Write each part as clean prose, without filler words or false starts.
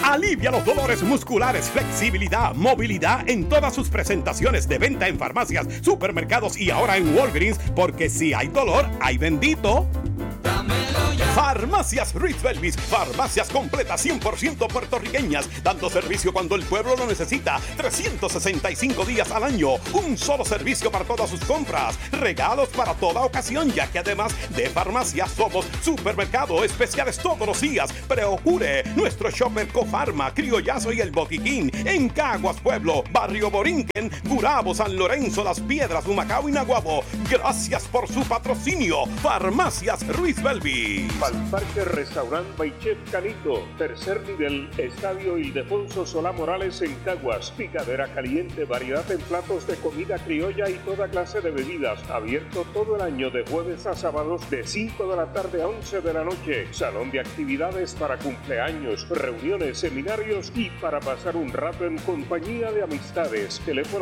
Alivia los dolores musculares, flexibilidad, movilidad en todas sus presentaciones de venta en farmacias, supermercados y ahora en Walgreens, porque si hay dolor, hay bendito. Farmacias Ruiz Belvis, farmacias completas 100% puertorriqueñas, dando servicio cuando el pueblo lo necesita, 365 días al año, un solo servicio para todas sus compras, regalos para toda ocasión, ya que además de farmacias somos supermercado, especiales todos los días. Procure nuestro shopper Cofarma, Criollazo y El Boquiquín, en Caguas Pueblo, Barrio Borinquen, Gurabo, San Lorenzo, Las Piedras, Humacao y Naguabo. Gracias por su patrocinio. Farmacias Ruiz Belvis. Parque Restaurant by Chef Canito, tercer nivel, Estadio Ildefonso Solá Morales en Caguas, picadera caliente, variedad en platos de comida criolla y toda clase de bebidas, abierto todo el año de jueves a sábados de 5 de la tarde a 11 de la noche, salón de actividades para cumpleaños, reuniones, seminarios y para pasar un rato en compañía de amistades, teléfono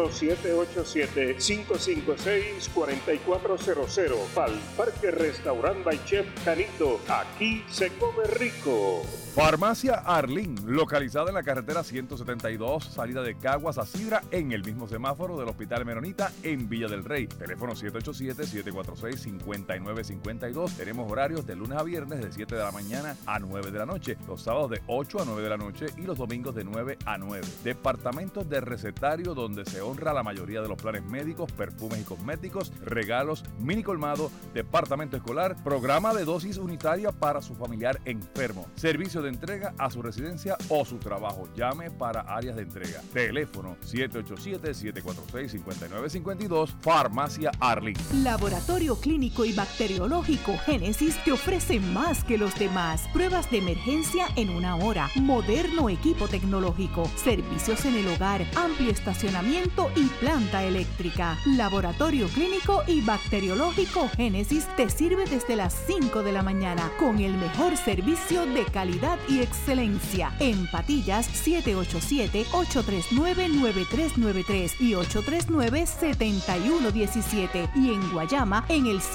787-556-4400, Parque Restaurant by Chef Canito. Aquí se come rico. Farmacia Arlín, localizada en la carretera 172, salida de Caguas a Sidra, en el mismo semáforo del Hospital Menonita en Villa del Rey. Teléfono 787-746-5952. Tenemos horarios de lunes a viernes de 7 de la mañana a 9 de la noche, los sábados de 8 a 9 de la noche y los domingos de 9 a 9. Departamentos de recetario donde se honra la mayoría de los planes médicos, perfumes y cosméticos, regalos, mini colmado, departamento escolar, programa de dosis unitaria para su familiar enfermo, servicio de entrega a su residencia o su trabajo. Llame para áreas de entrega. Teléfono 787-746-5952. Farmacia Arlín. Laboratorio Clínico y Bacteriológico Génesis te ofrece más que los demás. Pruebas de emergencia en 1 hora, moderno equipo tecnológico, servicios en el hogar, amplio estacionamiento y planta eléctrica. Laboratorio Clínico y Bacteriológico Génesis te sirve desde las 5 de la mañana con el mejor servicio de calidad y excelencia. En Patillas, 787-839-9393 y 839-7117. Y en Guayama, en el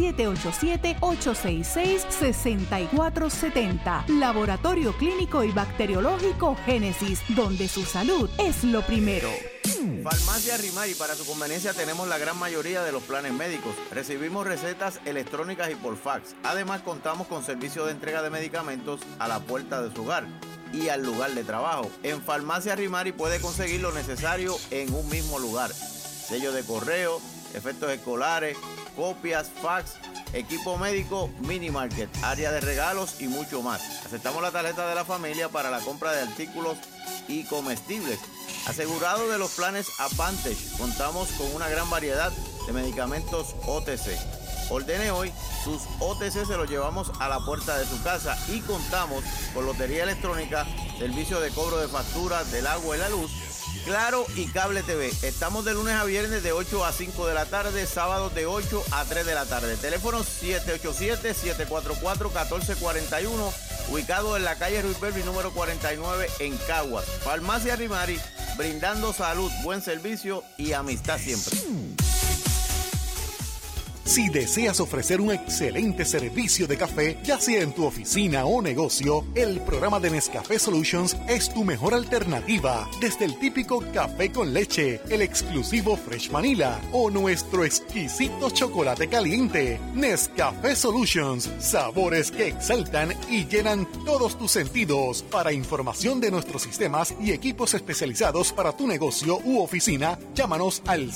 787-866-6470. Laboratorio Clínico y Bacteriológico Génesis, donde su salud es lo primero. Farmacia Rimari, para su conveniencia tenemos la gran mayoría de los planes médicos. Recibimos recetas electrónicas y por fax. Además contamos con servicio de entrega de medicamentos a la puerta de su hogar y al lugar de trabajo. En Farmacia Rimari puede conseguir lo necesario en un mismo lugar. Sello de correo, efectos escolares, copias, fax, equipo médico, mini market, área de regalos y mucho más. Aceptamos la tarjeta de la familia para la compra de artículos y comestibles. Asegurado de los planes Advantage, contamos con una gran variedad de medicamentos OTC. Ordene hoy, sus OTC se los llevamos a la puerta de su casa y contamos con lotería electrónica, servicio de cobro de facturas del agua y la luz, Claro y Cable TV. Estamos de lunes a viernes de 8 a 5 de la tarde, sábados de 8 a 3 de la tarde. Teléfono 787-744-1441, ubicado en la calle Ruiz Belvis número 49 en Caguas. Farmacia Rimari, brindando salud, buen servicio y amistad siempre. Si deseas ofrecer un excelente servicio de café, ya sea en tu oficina o negocio, el programa de Nescafé Solutions es tu mejor alternativa. Desde el típico café con leche, el exclusivo Fresh Vanilla o nuestro exquisito chocolate caliente. Nescafé Solutions, sabores que exaltan y llenan todos tus sentidos. Para información de nuestros sistemas y equipos especializados para tu negocio u oficina, llámanos al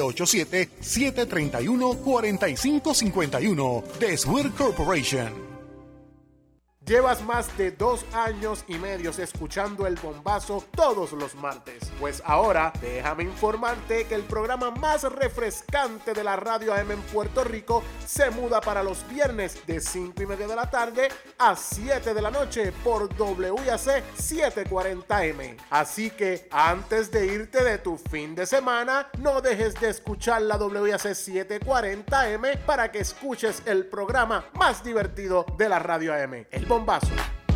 787-731-4551. The Swear Corporation. Llevas más de 2 años y medio escuchando El Bombazo todos los martes. Pues ahora, déjame informarte que el programa más refrescante de la radio AM en Puerto Rico se muda para los viernes de 5:30 de la tarde a 7 de la noche por WIAC 740M. Así que antes de irte de tu fin de semana, no dejes de escuchar la WIAC 740M para que escuches el programa más divertido de la radio AM. El Bombazo.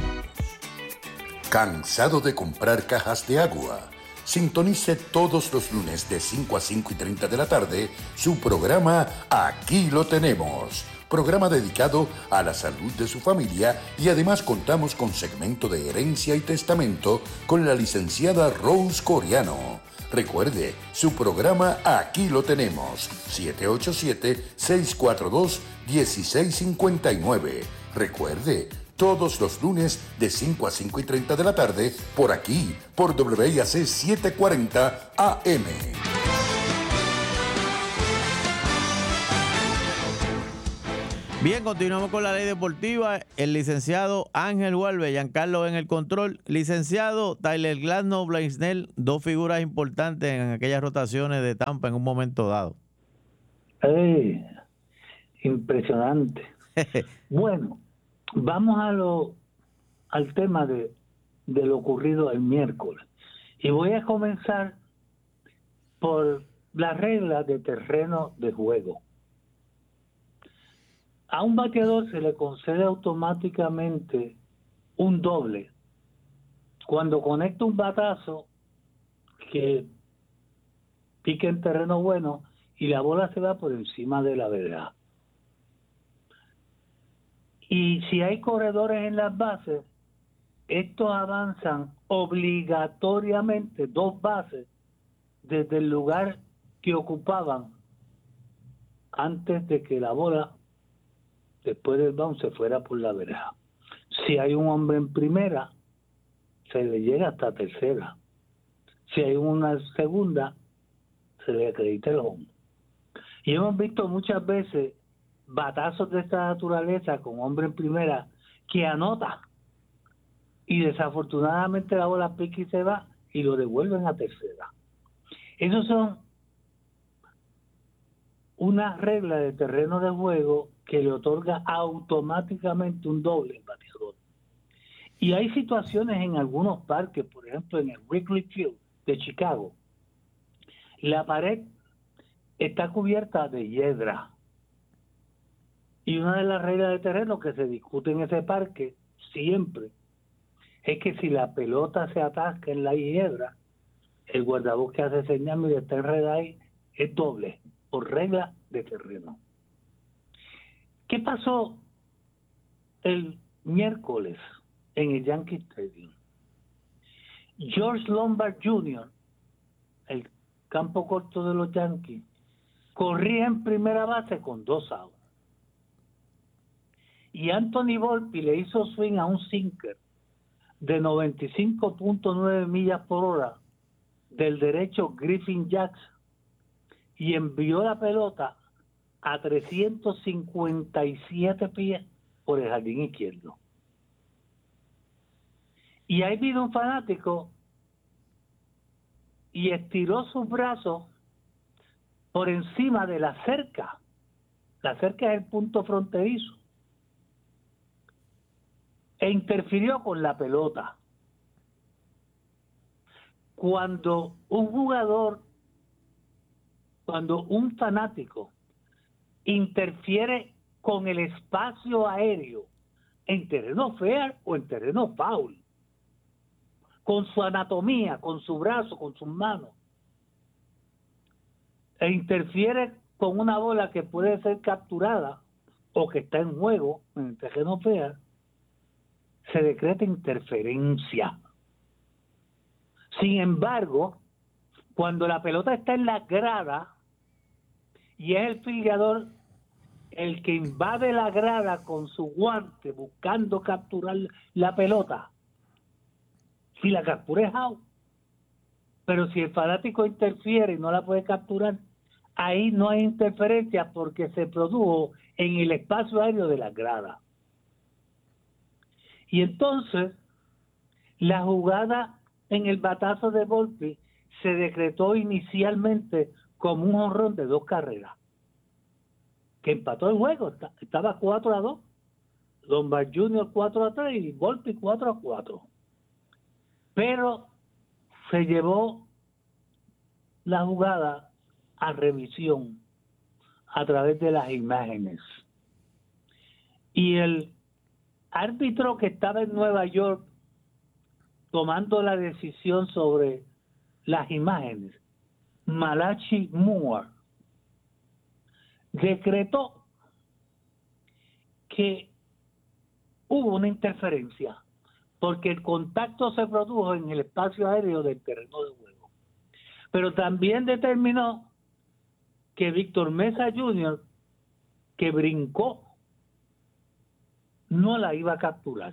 ¿Cansado de comprar cajas de agua? Sintonice todos los lunes de 5 a 5:30 de la tarde su programa Aquí lo tenemos, programa dedicado a la salud de su familia, y además contamos con segmento de herencia y testamento con la licenciada Rose Coriano. Recuerde, su programa aquí lo tenemos, 787-642-1659. Recuerde, todos los lunes de 5 a 5:30 de la tarde, por aquí, por WIAC 740 AM. Bien, continuamos con la ley deportiva. El licenciado Ángel Huelve, Giancarlo en el control. Licenciado Tyler Glasnow, Blaisdell, dos figuras importantes en aquellas rotaciones de Tampa en un momento dado. Impresionante. Bueno, vamos al tema de lo ocurrido el miércoles. Y voy a comenzar por las reglas de terreno de juego. A un bateador se le concede automáticamente un doble cuando conecta un batazo que pique en terreno bueno y la bola se va por encima de la verja. Y si hay corredores en las bases, estos avanzan obligatoriamente 2 bases desde el lugar que ocupaban antes de que la bola, después del bounce, se fuera por la verja. Si hay un hombre en primera, se le llega hasta tercera. Si hay una segunda, se le acredita el home. Y hemos visto muchas veces batazos de esta naturaleza con hombre en primera que anota y desafortunadamente la bola pica y se va y lo devuelven a tercera. Esos son una regla de terreno de juego que le otorga automáticamente un doble al bateador. Y hay situaciones en algunos parques, por ejemplo en el Wrigley Field de Chicago, la pared está cubierta de hiedra. Y una de las reglas de terreno que se discute en ese parque siempre es que si la pelota se atasca en la hiedra, el guardabosque hace señal, mira, está enredada ahí, es doble, por regla de terreno. ¿Qué pasó el miércoles en el Yankee Stadium? George Lombard Jr., el campo corto de los Yankees, corría en primera base con 2 outs. Y Anthony Volpi le hizo swing a un sinker de 95.9 millas por hora del derecho Griffin Jackson y envió la pelota a 357 pies por el jardín izquierdo. Y ahí vino un fanático y estiró sus brazos por encima de la cerca. La cerca es el punto fronterizo. E interfirió con la pelota. Cuando un fanático interfiere con el espacio aéreo en terreno fair o en terreno foul, con su anatomía, con su brazo, con sus manos, e interfiere con una bola que puede ser capturada o que está en juego en el terreno fair, se decreta interferencia. Sin embargo, cuando la pelota está en la grada y es el fildador el que invade la grada con su guante buscando capturar la pelota, si la captura es out, pero si el fanático interfiere y no la puede capturar, ahí no hay interferencia porque se produjo en el espacio aéreo de la grada. Y entonces la jugada en el batazo de Volpi se decretó inicialmente como un jonrón de 2 carreras, que empató el juego. Estaba 4-2, Lombard Jr. 4-3 y Volpi 4-4. Pero se llevó la jugada a revisión a través de las imágenes. Y el árbitro que estaba en Nueva York tomando la decisión sobre las imágenes, Malachi Moore, decretó que hubo una interferencia, porque el contacto se produjo en el espacio aéreo del terreno de juego. Pero también determinó que Víctor Mesa Jr., que brincó, no la iba a capturar.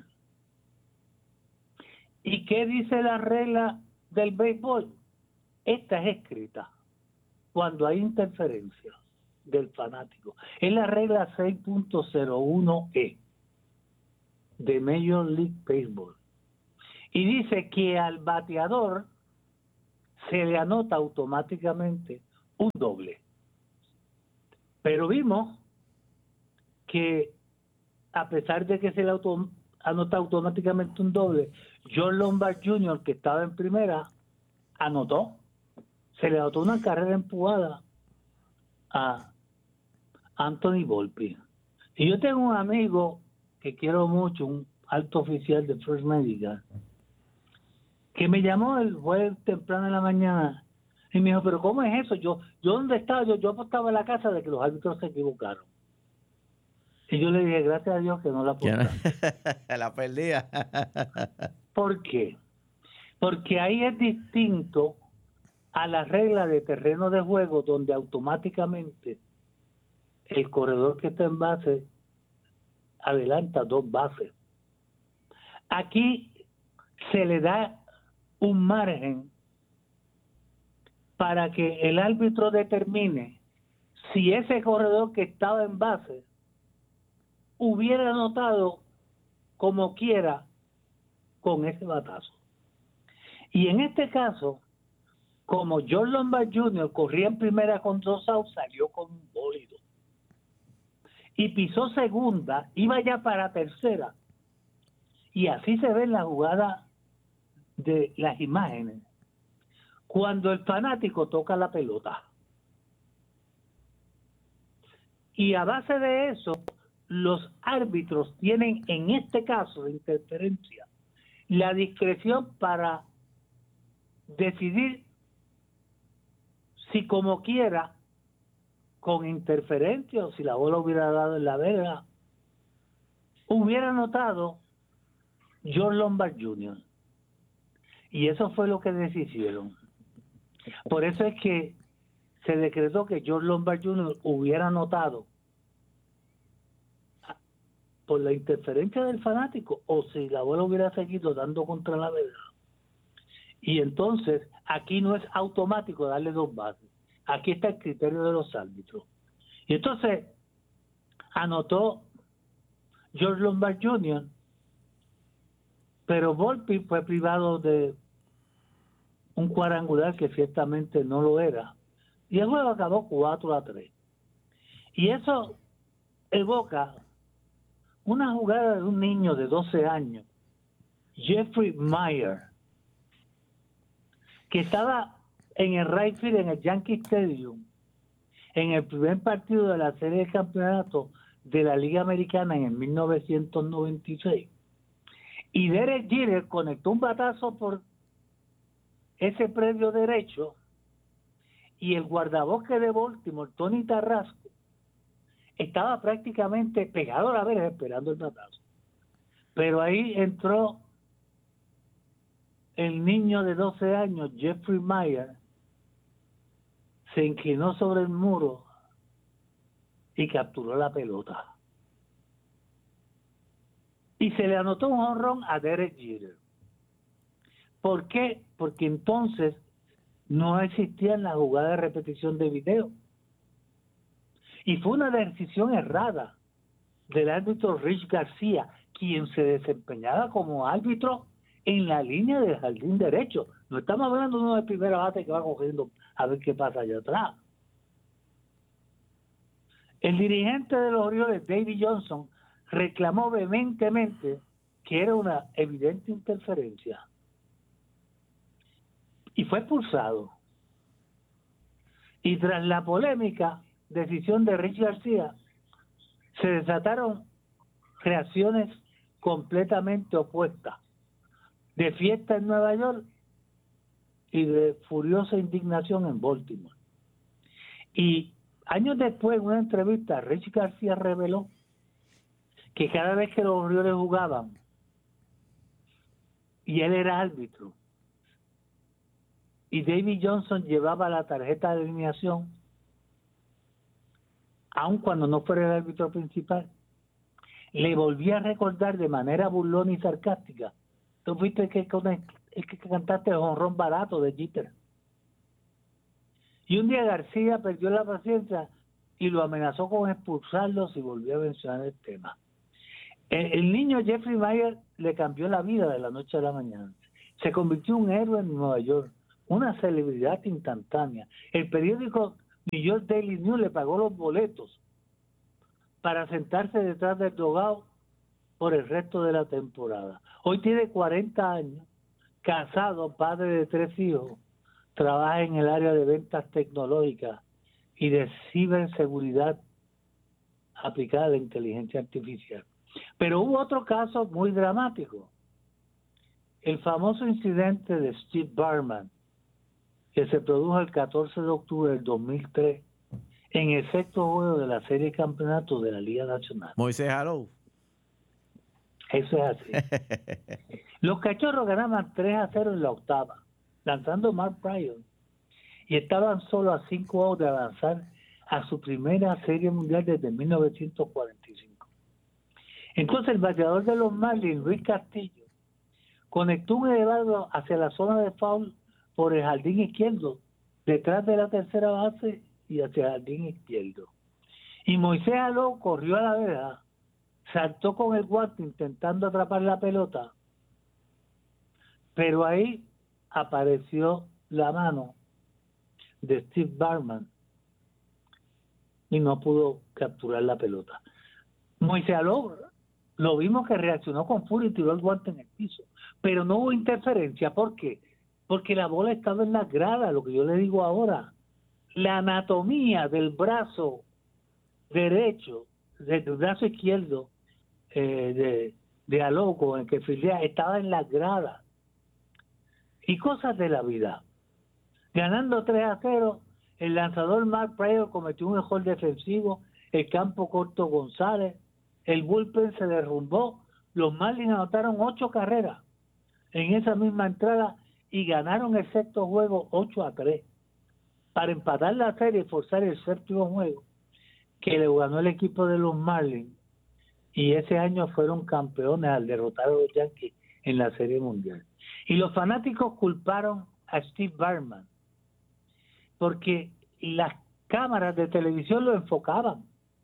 ¿Y qué dice la regla del béisbol? Esta es escrita cuando hay interferencia del fanático. Es la regla 6.01e de Major League Baseball. Y dice que al bateador se le anota automáticamente un doble. Pero vimos que a pesar de que se le anota automáticamente un doble, John Lombard Jr., que estaba en primera, anotó. Se le anotó una carrera empujada a Anthony Volpe. Y yo tengo un amigo que quiero mucho, un alto oficial de First Medical, que me llamó el jueves temprano en la mañana y me dijo, pero ¿cómo es eso? Yo ¿dónde estaba? Yo apostaba en la casa de que los árbitros se equivocaron. Y yo le dije, gracias a Dios que no la apostaron. La perdía. ¿Por qué? Porque ahí es distinto a la regla de terreno de juego, donde automáticamente el corredor que está en base adelanta 2 bases. Aquí se le da un margen para que el árbitro determine si ese corredor que estaba en base hubiera anotado como quiera con ese batazo. Y en este caso, como John Lombard Jr. corría en primera con 2 outs, salió con un bólido. Y pisó segunda, iba ya para tercera. Y así se ve en la jugada de las imágenes. Cuando el fanático toca la pelota. Y a base de eso, los árbitros tienen, en este caso de interferencia, la discreción para decidir si como quiera, con interferencia, o si la bola hubiera dado en la verga, hubiera anotado John Lombard Jr. Y eso fue lo que decidieron. Por eso es que se decretó que John Lombard Jr. hubiera anotado por la interferencia del fanático, o si la bola hubiera seguido dando contra la verga. Y entonces aquí no es automático darle 2 bases. Aquí está el criterio de los árbitros. Y entonces anotó George Lombard Jr., pero Volpe fue privado de un cuadrangular que ciertamente no lo era. Y el juego acabó 4-3. Y eso evoca una jugada de un niño de 12 años, Jeffrey Meyer, que estaba en el right field en el Yankee Stadium en el primer partido de la serie de campeonato de la Liga Americana en el 1996. Y Derek Jeter conectó un batazo por ese predio derecho y el guardabosque de Baltimore, Tony Tarrasco, estaba prácticamente pegado a la verja esperando el batazo. Pero ahí entró el niño de 12 años, Jeffrey Meyer, se inclinó sobre el muro y capturó la pelota. Y se le anotó un jonrón a Derek Jeter. ¿Por qué? Porque entonces no existía la jugada de repetición de video. Y fue una decisión errada del árbitro Rich García, quien se desempeñaba como árbitro en la línea del jardín derecho. No estamos hablando de uno de primera base que va cogiendo a ver qué pasa allá atrás. El dirigente de los Orioles, David Johnson, reclamó vehementemente que era una evidente interferencia. Y fue expulsado. Y tras la polémica decisión de Rich García, se desataron reacciones completamente opuestas, de fiesta en Nueva York y de furiosa indignación en Baltimore. Y años después, en una entrevista, Rich García reveló que cada vez que los Orioles jugaban, y él era árbitro, y David Johnson llevaba la tarjeta de alineación, aun cuando no fuera el árbitro principal, le volvía a recordar de manera burlona y sarcástica: tú fuiste el que cantaste el jonrón barato de Jeter. Y un día García perdió la paciencia y lo amenazó con expulsarlo si volvió a mencionar el tema. El niño Jeffrey Mayer le cambió la vida de la noche a la mañana. Se convirtió en un héroe en Nueva York, una celebridad instantánea. El periódico New York Daily News le pagó los boletos para sentarse detrás del dugout por el resto de la temporada. Hoy tiene 40 años, casado, padre de 3 hijos, trabaja en el área de ventas tecnológicas y de ciberseguridad aplicada a la inteligencia artificial. Pero hubo otro caso muy dramático, el famoso incidente de Steve Bartman, que se produjo el 14 de octubre del 2003 en el sexto juego de la serie de campeonato de la Liga Nacional. Moisés Alou. Eso es así. Los Cachorros ganaban 3-0 en la octava, lanzando Mark Pryor, y estaban solo a 5 outs de avanzar a su primera serie mundial desde 1945. Entonces el bateador de los Marlins, Luis Castillo, conectó un elevado hacia la zona de foul por el jardín izquierdo, detrás de la tercera base y hacia el jardín izquierdo. Y Moisés Alou corrió a la verja, saltó con el guante intentando atrapar la pelota, pero ahí apareció la mano de Steve Bartman y no pudo capturar la pelota. Moisés Alou lo vimos que reaccionó con furia y tiró el guante en el piso, pero no hubo interferencia. ¿Por qué? Porque la bola estaba en las gradas. Lo que yo le digo ahora, la anatomía del brazo derecho, del brazo izquierdo de Alou con el que fildea, estaba en las gradas. Y cosas de la vida. Ganando 3-0, el lanzador Mark Pryor cometió un error defensivo, el campo corto González, el bullpen se derrumbó, los Marlins anotaron 8 carreras en esa misma entrada y ganaron el sexto juego 8-3 para empatar la serie y forzar el séptimo juego, que le ganó el equipo de los Marlins, y ese año fueron campeones al derrotar a los Yankees en la Serie Mundial. Y los fanáticos culparon a Steve Bartman porque las cámaras de televisión lo enfocaban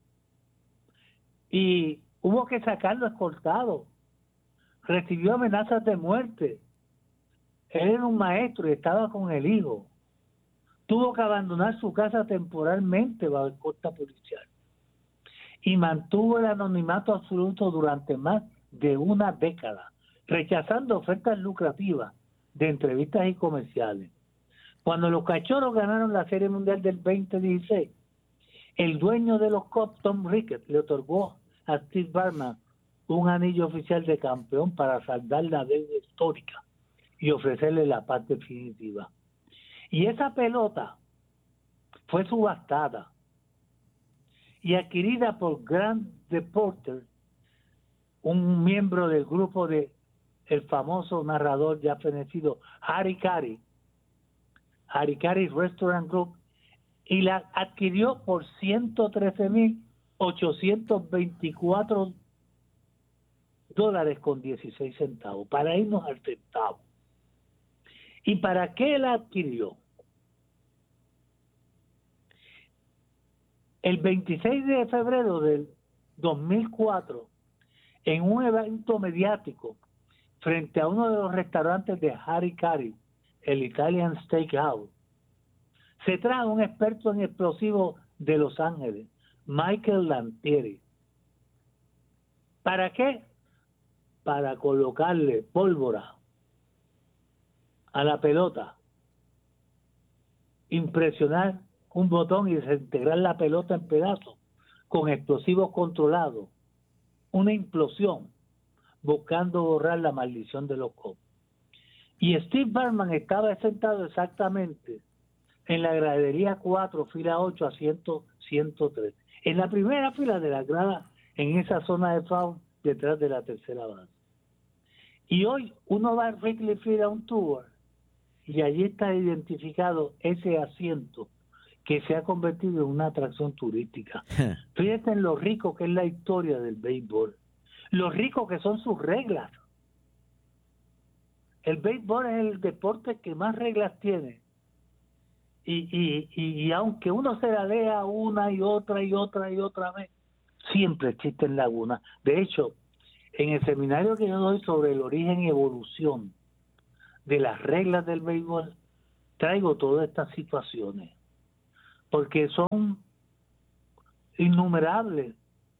y hubo que sacarlo escoltado. Recibió amenazas de muerte. Él era un maestro y estaba con el hijo. Tuvo que abandonar su casa temporalmente bajo escolta policial y mantuvo el anonimato absoluto durante más de una década, rechazando ofertas lucrativas de entrevistas y comerciales. Cuando los Cachorros ganaron la Serie Mundial del 2016, el dueño de los Cubs, Tom Ricketts, le otorgó a Steve Bartman un anillo oficial de campeón para saldar la deuda histórica y ofrecerle la paz definitiva. Y esa pelota fue subastada y adquirida por Grant DePorter, un miembro del grupo de el famoso narrador ya fenecido Harry Caray Restaurant Group, y la adquirió por $113,824.16 para irnos al centavo. ¿Y para qué la adquirió? El 26 de febrero del 2004, en un evento mediático frente a uno de los restaurantes de Harry Caray, el Italian Steakhouse, se trajo un experto en explosivos de Los Ángeles, Michael Lantieri. ¿Para qué? Para colocarle pólvora a la pelota, impresionar un botón y desintegrar la pelota en pedazos con explosivos controlados, una implosión, buscando borrar la maldición de los Cubs. Y Steve Bartman estaba sentado exactamente en la gradería 4, fila 8, asiento 103, en la primera fila de la grada en esa zona de foul detrás de la tercera base. Y hoy uno va a Wrigley Field a un tour y allí está identificado ese asiento que se ha convertido en una atracción turística. Fíjate en lo rico que es la historia del béisbol, lo rico que son sus reglas. El béisbol es el deporte que más reglas tiene. Y aunque uno se la lea una y otra vez, siempre existen lagunas. De hecho, en el seminario que yo doy sobre el origen y evolución de las reglas del béisbol, traigo todas estas situaciones, porque son innumerables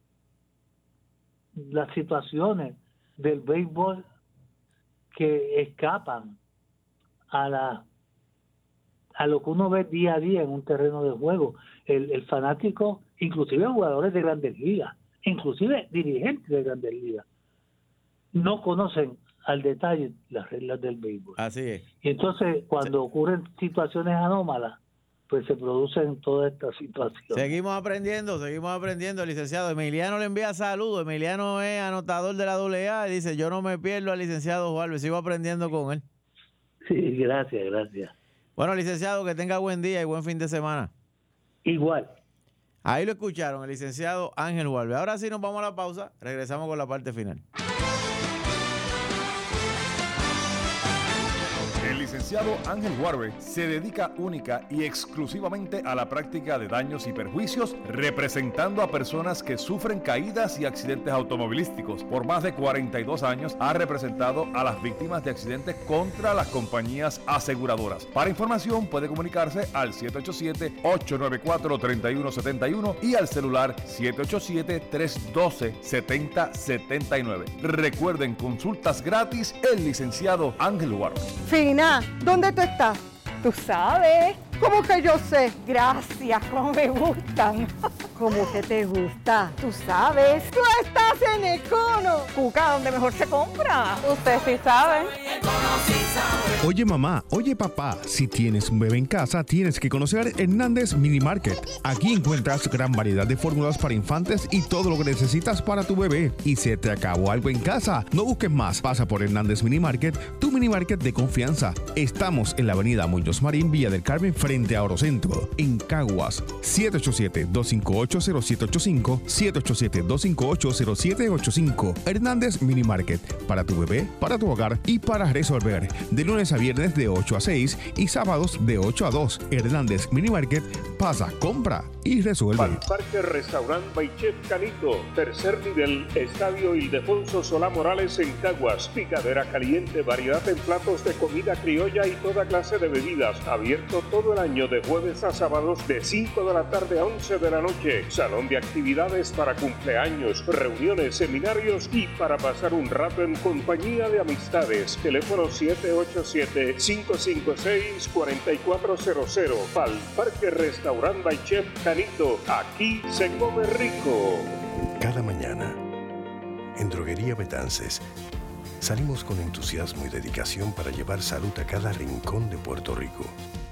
las situaciones del béisbol que escapan a lo que uno ve día a día en un terreno de juego. El fanático, inclusive jugadores de Grandes Ligas, inclusive dirigentes de Grandes Ligas, no conocen al detalle las reglas del béisbol. Así es. Y entonces, cuando ocurren situaciones anómalas, pues se producen todas estas situaciones. Seguimos aprendiendo, licenciado. Emiliano le envía saludos. Emiliano es anotador de la AA y dice, yo no me pierdo al licenciado Juárez, sigo aprendiendo con él. Sí, gracias. Bueno, licenciado, que tenga buen día y buen fin de semana. Igual. Ahí lo escucharon, el licenciado Ángel Juárez. Ahora sí nos vamos a la pausa, regresamos con la parte final. El licenciado Ángel Juárez se dedica única y exclusivamente a la práctica de daños y perjuicios, representando a personas que sufren caídas y accidentes automovilísticos. Por más de 42 años ha representado a las víctimas de accidentes contra las compañías aseguradoras. Para información puede comunicarse al 787-894-3171 y al celular 787-312-7079. Recuerden, consultas gratis, el licenciado Ángel Juárez. Fina, ¿dónde tú estás? Tú sabes. ¿Cómo que yo sé? Gracias, cómo me gustan. ¿Cómo que te gusta? Tú sabes. Tú estás en Econo. Cuca, donde mejor se compra. Usted sí sabe. Oye mamá, oye papá, si tienes un bebé en casa, tienes que conocer Hernández Mini Market. Aquí encuentras gran variedad de fórmulas para infantes y todo lo que necesitas para tu bebé. Y se te acabó algo en casa, no busques más. Pasa por Hernández Mini Market, tu mini market de confianza. Estamos en la avenida Muñoz Marín, Villa del Carmen, frente a Orocentro, en Caguas. 787-258-0785, 787-258-0785. Hernández Mini Market, para tu bebé, para tu hogar y para resolver. De lunes a viernes de 8 a 6 y sábados de 8 a 2. Hernández Mini Market, pasa, compra y resuelve. Parque Restaurant by Chef Canito, tercer nivel, Estadio Ildefonso Solá Morales en Caguas. Picadera caliente, variedad en platos de comida criolla y toda clase de bebidas. Abierto todo el año de jueves a sábados de 5 de la tarde a 11 de la noche. Salón de actividades para cumpleaños, reuniones, seminarios y para pasar un rato en compañía de amistades. Teléfono 787-556-4400. Pal Parque Restaurant by Chef Canito. Aquí se come rico. Cada mañana, en Droguería Betances, salimos con entusiasmo y dedicación para llevar salud a cada rincón de Puerto Rico.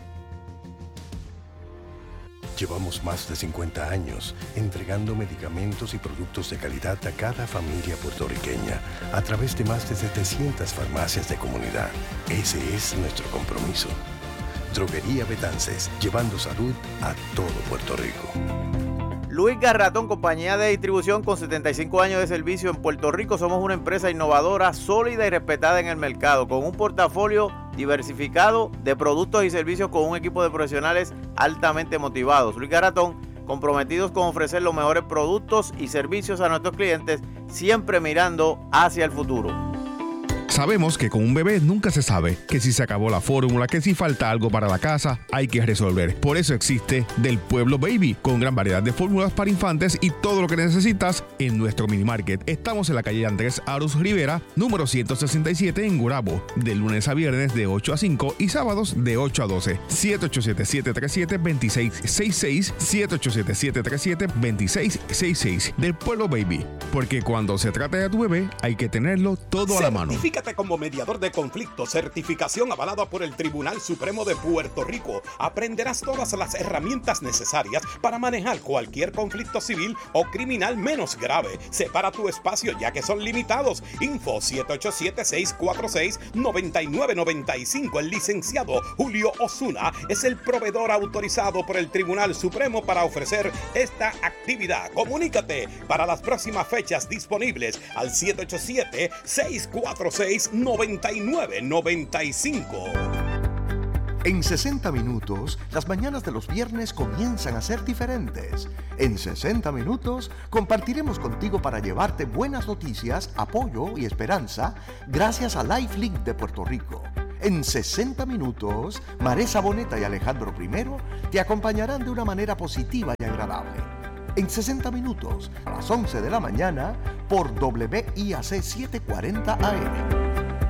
Llevamos más de 50 años entregando medicamentos y productos de calidad a cada familia puertorriqueña a través de más de 700 farmacias de comunidad. Ese es nuestro compromiso. Droguería Betances, llevando salud a todo Puerto Rico. Luis Garratón, compañía de distribución con 75 años de servicio en Puerto Rico. Somos una empresa innovadora, sólida y respetada en el mercado, con un portafolio diversificado de productos y servicios con un equipo de profesionales altamente motivados. Luis Garratón, comprometidos con ofrecer los mejores productos y servicios a nuestros clientes, siempre mirando hacia el futuro. Sabemos que con un bebé nunca se sabe, que si se acabó la fórmula, que si falta algo para la casa, hay que resolver. Por eso existe Del Pueblo Baby, con gran variedad de fórmulas para infantes y todo lo que necesitas en nuestro mini market. Estamos en la calle Andrés Arus Rivera, número 167 en Gurabo, de lunes a viernes de 8 a 5 y sábados de 8 a 12. 787-737-2666, 787-737-2666. Del Pueblo Baby, porque cuando se trata de tu bebé, hay que tenerlo todo a la mano. Certifícate como mediador de conflictos, certificación avalada por el Tribunal Supremo de Puerto Rico. Aprenderás todas las herramientas necesarias para manejar cualquier conflicto civil o criminal menos grave. Separa tu espacio ya que son limitados. Info 787-646-9995. El licenciado Julio Osuna es el proveedor autorizado por el Tribunal Supremo para ofrecer esta actividad. Comunícate para las próximas fechas disponibles al 787-646-9995. En 60 minutos, las mañanas de los viernes comienzan a ser diferentes. En 60 minutos, compartiremos contigo para llevarte buenas noticias, apoyo y esperanza gracias a LifeLink de Puerto Rico. En 60 minutos, Maresa Boneta y Alejandro I te acompañarán de una manera positiva y agradable. En 60 minutos, a las 11 de la mañana, por WIAC 740 AM.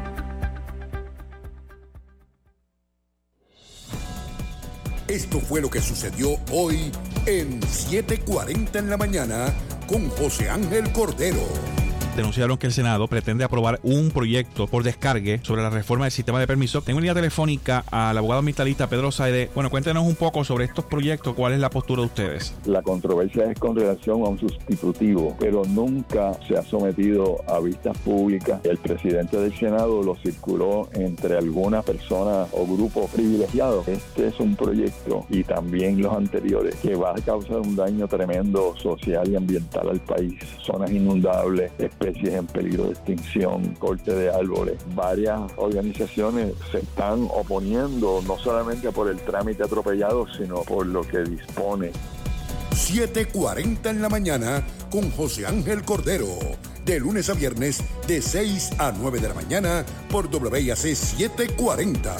Esto fue lo que sucedió hoy en 7:40 en la mañana con José Ángel Cordero. Denunciaron que el Senado pretende aprobar un proyecto por descargue sobre la reforma del sistema de permisos. Tengo en línea telefónica al abogado ambientalista Pedro Saide. Bueno, cuéntenos un poco sobre estos proyectos. ¿Cuál es la postura de ustedes? La controversia es con relación a un sustitutivo, pero nunca se ha sometido a vistas públicas. El presidente del Senado lo circuló entre algunas personas o grupos privilegiados. Este es un proyecto, y también los anteriores, que va a causar un daño tremendo social y ambiental al país. Zonas inundables, especies en peligro de extinción, corte de árboles. Varias organizaciones se están oponiendo no solamente por el trámite atropellado, sino por lo que dispone. 7:40 en la mañana con José Ángel Cordero. De lunes a viernes, de 6 a 9 de la mañana por WIAC 740.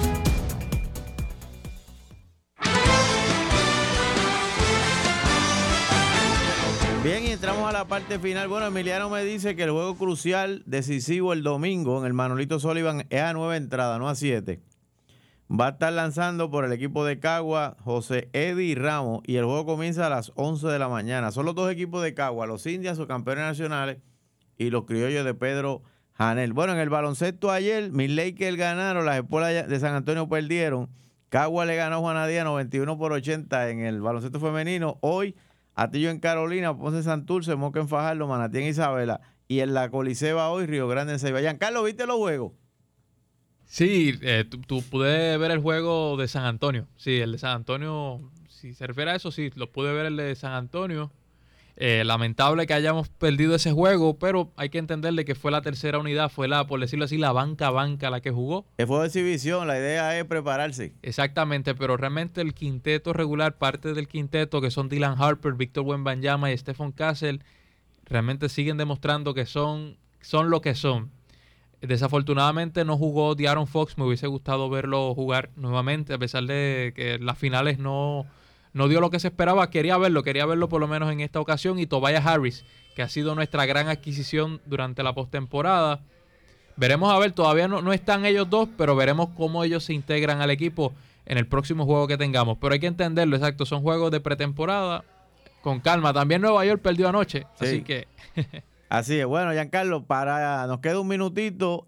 Bien, y entramos a la parte final. Bueno, Emiliano me dice que el juego crucial, decisivo el domingo en el Manolito Sullivan es a 9 entradas, no a 7. Va a estar lanzando por el equipo de Cagua José Eddie Ramos, y el juego comienza a las 11 de la mañana. Son los dos equipos de Cagua, los Indias, sus campeones nacionales, y los criollos de Pedro Janel. Bueno, en el baloncesto ayer, mis Lakers ganaron, las Espuelas de San Antonio perdieron. Cagua le ganó a Juanadía 91-80 en el baloncesto femenino. Hoy, Atillo en Carolina, Ponce en Santurce, Moca en Fajardo, Manatí en Isabela, y en la Coliseba hoy, Río Grande en Ceiba. Giancarlo, ¿viste los juegos? Sí, tú pude ver el juego de San Antonio. Sí, el de San Antonio, si se refiere a eso, sí, lo pude ver el de San Antonio. Lamentable que hayamos perdido ese juego, pero hay que entenderle que fue la tercera unidad, fue la, por decirlo así, la banca la que jugó. Fue de exhibición, la idea es prepararse. Exactamente, pero realmente el quinteto regular, parte del quinteto, que son Dylan Harper, Víctor Wembanyama y Stephen Castle, realmente siguen demostrando que son lo que son. Desafortunadamente no jugó De'Aaron Fox, me hubiese gustado verlo jugar nuevamente, a pesar de que las finales no dio lo que se esperaba. Quería verlo por lo menos en esta ocasión. Y Tobias Harris, que ha sido nuestra gran adquisición durante la postemporada. Veremos a ver, todavía no están ellos dos, pero veremos cómo ellos se integran al equipo en el próximo juego que tengamos. Pero hay que entenderlo, exacto, son juegos de pretemporada, con calma. También Nueva York perdió anoche, sí. Así que... Así es. Bueno, Giancarlo, nos queda un minutito.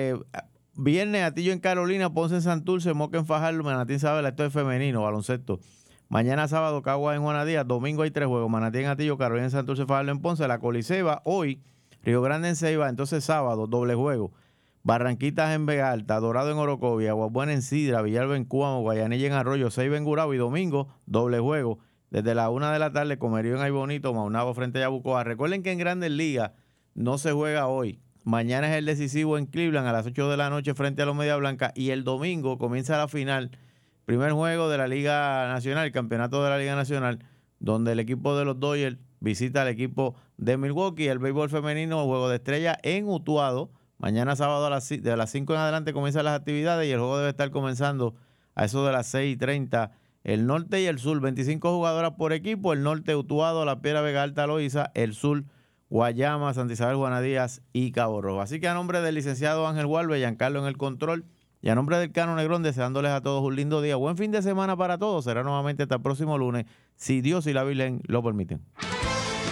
Viernes, Atillo en Carolina, Ponce en Santurce, Moca en Fajardo, Manatí en Isabela. Esto es femenino, baloncesto. Mañana sábado, Cagua en Juanadía. Domingo hay 3 juegos. Manatí en Atillo, Carolina en Santurce, Fajardo en Ponce. La Coliseba hoy, Río Grande en Ceiba. Entonces sábado, doble juego. Barranquitas en Vega Alta, Dorado en Orocovis, Aguabuena en Sidra, Villalba en Cuamo, Guayanilla en Arroyo, Ceiba en Gurabo. Y domingo, doble juego. Desde la 1 de la tarde, Comerío en Aybonito, Maunabo frente a Yabucoa. Recuerden que en Grandes Ligas no se juega hoy. Mañana es el decisivo en Cleveland a las 8 de la noche frente a los Media Blanca. Y el domingo comienza la final. Primer juego de la Liga Nacional, el campeonato de la Liga Nacional, donde el equipo de los Dodgers visita al equipo de Milwaukee. El béisbol femenino, juego de estrella en Utuado. Mañana sábado de las 5 en adelante comienzan las actividades y el juego debe estar comenzando a eso de las 6:30. El norte y el sur, 25 jugadoras por equipo. El norte, Utuado, La Piedra, Vega Alta, Loíza. El sur, Guayama, Santa Isabel, Juana Díaz y Cabo Rojo. Así que a nombre del licenciado Ángel Gualbe, Giancarlo en el control, y a nombre del Cano Negrón, deseándoles a todos un lindo día. Buen fin de semana para todos. Será nuevamente hasta el próximo lunes, si Dios y la Virgen lo permiten.